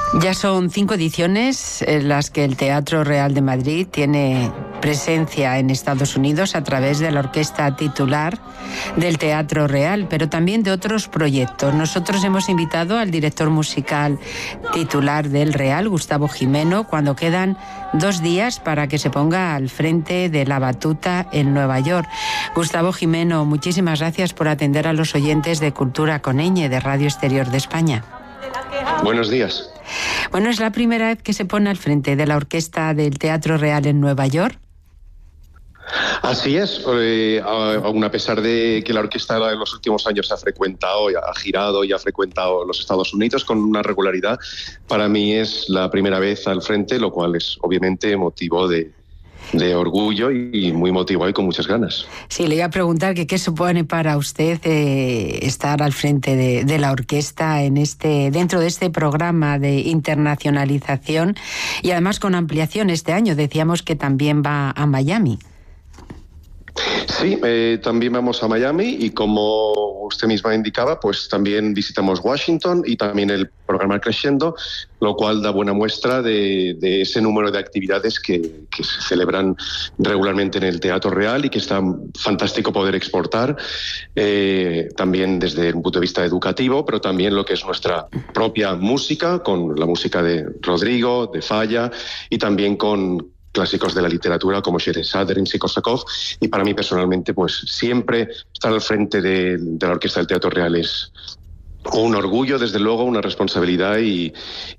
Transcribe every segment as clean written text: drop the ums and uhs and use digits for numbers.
Ya son 5 ediciones en las que el Teatro Real de Madrid tiene presencia en Estados Unidos a través de la orquesta titular del Teatro Real, pero también de otros proyectos. Nosotros hemos invitado al director musical titular del Real, Gustavo Gimeno, cuando quedan 2 días para que se ponga al frente de la batuta en Nueva York. Gustavo Gimeno, muchísimas gracias por atender a los oyentes de Cultura con Ñ de Radio Exterior de España. Buenos días. Bueno, ¿es la primera vez que se pone al frente de la orquesta del Teatro Real en Nueva York? Así es, aún a pesar de que la orquesta en los últimos años ha girado y ha frecuentado los Estados Unidos con una regularidad, para mí es la primera vez al frente, lo cual es obviamente motivo de orgullo y muy motivado y con muchas ganas. Sí, le iba a preguntar que qué supone para usted estar al frente de la orquesta dentro de este programa de internacionalización y además con ampliación este año. Decíamos que también va a Miami. Sí, también vamos a Miami y como usted misma indicaba, pues también visitamos Washington y también el programa Crescendo, lo cual da buena muestra de ese número de actividades que se celebran regularmente en el Teatro Real y que está fantástico poder exportar, también desde un punto de vista educativo, pero también lo que es nuestra propia música, con la música de Rodrigo, de Falla y también con clásicos de la literatura como Sherazade, Rimsky-Korsakov, y para mí personalmente pues siempre estar al frente de la Orquesta del Teatro Real es un orgullo, desde luego, una responsabilidad y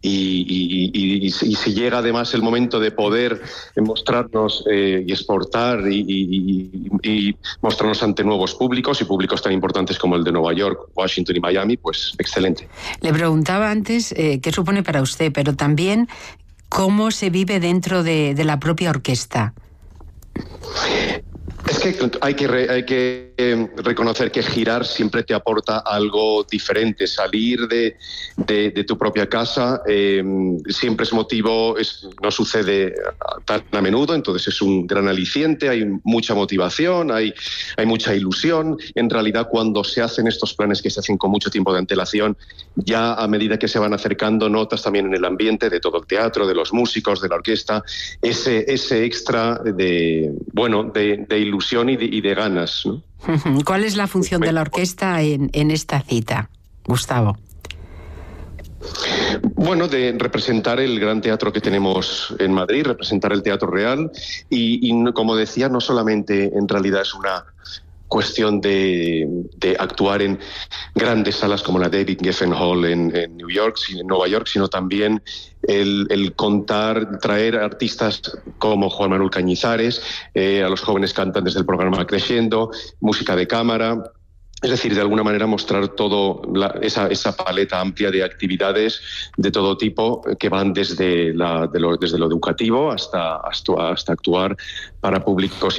si llega además el momento de poder mostrarnos y exportar y mostrarnos ante nuevos públicos y públicos tan importantes como el de Nueva York, Washington y Miami, pues excelente. Le preguntaba antes qué supone para usted, pero también ¿cómo se vive dentro de la propia orquesta? Es que hay que reconocer que girar siempre te aporta algo diferente. Salir de tu propia casa siempre es motivo, no sucede tan a menudo, entonces es un gran aliciente, hay mucha motivación, hay mucha ilusión. En realidad, cuando se hacen estos planes que se hacen con mucho tiempo de antelación, ya a medida que se van acercando, notas también en el ambiente de todo el teatro, de los músicos, de la orquesta, ese extra de ilusión y de ganas, ¿no? ¿Cuál es la función de la orquesta en esta cita, Gustavo? Bueno, de representar el gran teatro que tenemos en Madrid, representar el Teatro Real y como decía, no solamente en realidad es una cuestión de actuar en grandes salas como la David Geffen Hall en Nueva York, sino también el traer artistas como Juan Manuel Cañizares, a los jóvenes cantantes del programa Crescendo, música de cámara. Es decir, de alguna manera mostrar esa paleta amplia de actividades de todo tipo que van desde lo educativo hasta actuar para públicos